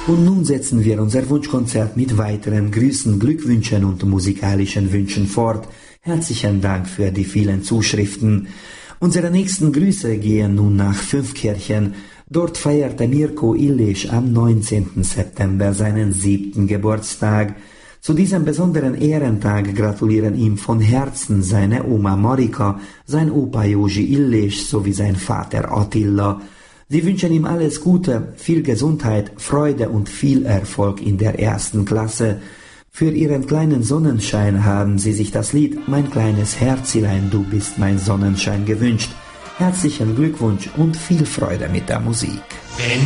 Und nun setzen wir unser Wunschkonzert mit weiteren Grüßen, Glückwünschen und musikalischen Wünschen fort. Herzlichen Dank für die vielen Zuschriften. Unsere nächsten Grüße gehen nun nach Fünfkirchen. Dort feierte Mirko Illich am 19. September seinen 7. Geburtstag. Zu diesem besonderen Ehrentag gratulieren ihm von Herzen seine Oma Marika, sein Opa Josi Illich sowie sein Vater Attila. Sie wünschen ihm alles Gute, viel Gesundheit, Freude und viel Erfolg in der 1. Klasse. Für ihren kleinen Sonnenschein haben sie sich das Lied »Mein kleines Herzilein, du bist mein Sonnenschein« gewünscht. Herzlichen Glückwunsch und viel Freude mit der Musik.